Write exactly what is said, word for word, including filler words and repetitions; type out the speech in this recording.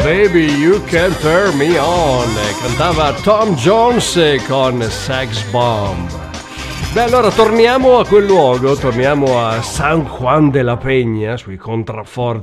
Baby You Can Turn Me On, cantava Tom Jones con Sex Bomb. Beh, allora torniamo a quel luogo, torniamo a San Juan de la Peña, sui contrafforti